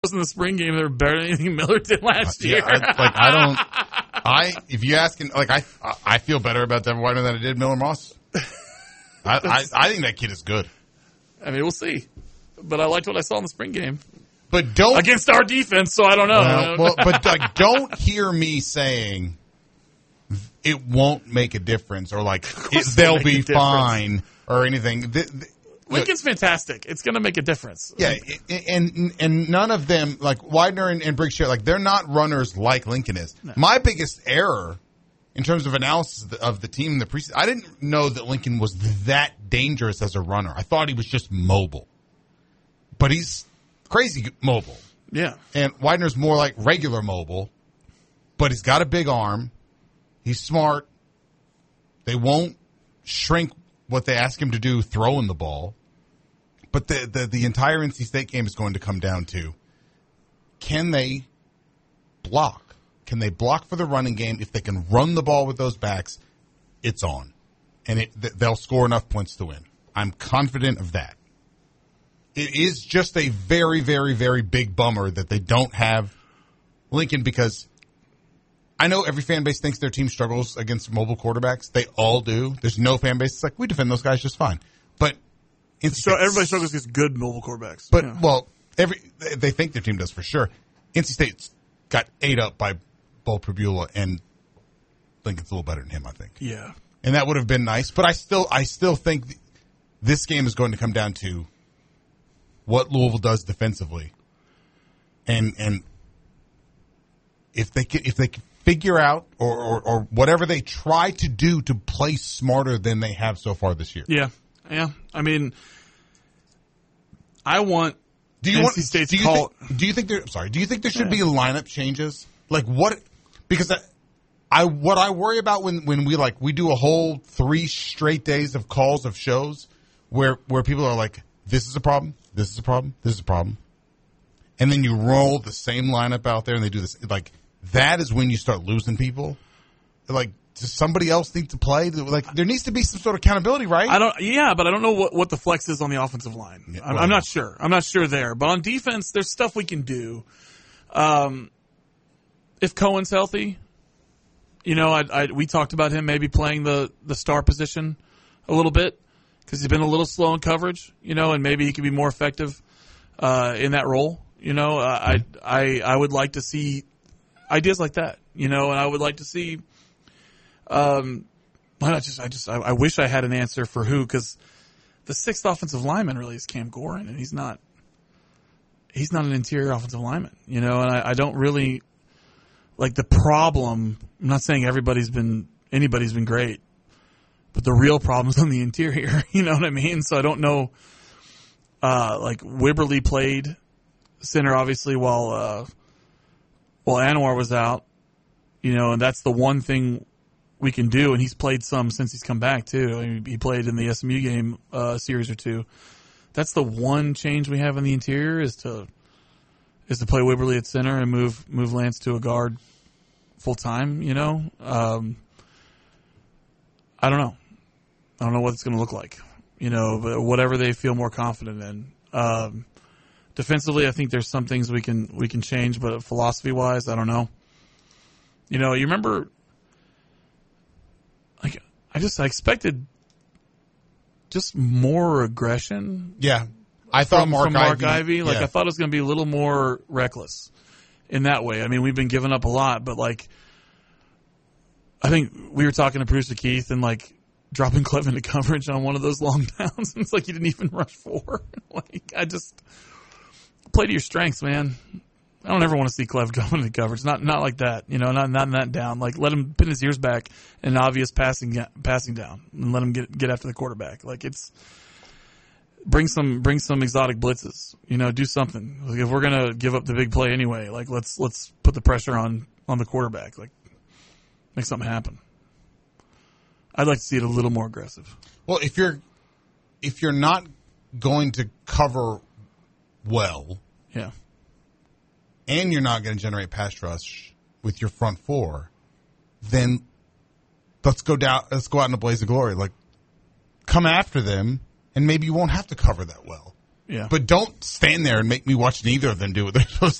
in the spring game that were better than anything Miller did last year. If you ask, I feel better about Devin Whiteman than I did Miller Moss. I think that kid is good. I mean, we'll see. But I liked what I saw in the spring game. But don't against our defense, so I don't know. But don't hear me saying it won't make a difference or they'll be fine or anything. Lincoln's fantastic. It's going to make a difference. Yeah, and none of them, like Widener and Briggs, they're not runners like Lincoln is. No. My biggest error in terms of analysis of the team in the preseason, I didn't know that Lincoln was that dangerous as a runner. I thought he was just mobile. But he's crazy mobile. Yeah. And Widener's more like regular mobile, but he's got a big arm. He's smart. They won't shrink what they ask him to do throwing the ball. But the entire NC State game is going to come down to, can they block? Can they block for the running game? If they can run the ball with those backs, it's on. And they'll score enough points to win. I'm confident of that. It is just a very, very, very big bummer that they don't have Lincoln, because I know every fan base thinks their team struggles against mobile quarterbacks. They all do. There's no fan base that's like, we defend those guys just fine. But so everybody struggles against good mobile quarterbacks. But, they think their team does for sure. NC State's got ate up by Bo Pribula, and Lincoln's a little better than him, I think. Yeah. And that would have been nice. But I still think this game is going to come down to what Louisville does defensively. And if they can figure out or whatever they try to do to play smarter than they have so far this year. Yeah. Yeah. I mean, I want NC State's call. Do you think there should be lineup changes? Like what? Because what I worry about when we do a whole 3 straight days of calls of shows where people are like, this is a problem, this is a problem, this is a problem. And then you roll the same lineup out there and they do this. Like, that is when you start losing people. Like, does somebody else need to play? Like, there needs to be some sort of accountability, right? But I don't know what the flex is on the offensive line. Yeah, I'm not sure. I'm not sure there. But on defense, there's stuff we can do. If Cohen's healthy, we talked about him maybe playing the star position a little bit because he's been a little slow in coverage, and maybe he could be more effective in that role. I would like to see ideas like that, and I would like to see. I wish I had an answer for who, because the 6th offensive lineman really is Cam Gorin, and he's not an interior offensive lineman, and I don't really like the problem. I'm not saying anybody's been great, but the real problem is on the interior. You know what I mean? So I don't know. Like Wibberly played center obviously while Anwar was out, and that's the one thing we can do, and he's played some since he's come back too. I mean, he played in the SMU game series or two. That's the one change we have in the interior is to play Wibberly at center and move Lance to a guard full time. I don't know. I don't know what it's going to look like. But whatever they feel more confident in. Defensively, I think there's some things we can change, but philosophy wise, I don't know. You remember. I expected just more aggression. Yeah. I thought from Mark Ivey. Yeah. I thought it was going to be a little more reckless in that way. I mean, we've been giving up a lot, but I think we were talking to producer Keith and dropping Clev into coverage on one of those long downs. It's like you didn't even rush 4. I just play to your strengths, man. I don't ever want to see Clev go into coverage. Not like that, not in that down. Let him pin his ears back in an obvious passing down and let him get after the quarterback. It's bring some exotic blitzes, do something. If we're going to give up the big play anyway, let's put the pressure on the quarterback. Make something happen. I'd like to see it a little more aggressive. Well, if you're not going to cover well, yeah, and you're not going to generate pass rush with your front 4, then let's go out in a blaze of glory. Come after them, and maybe you won't have to cover that well. Yeah. But don't stand there and make me watch neither of them do what they're supposed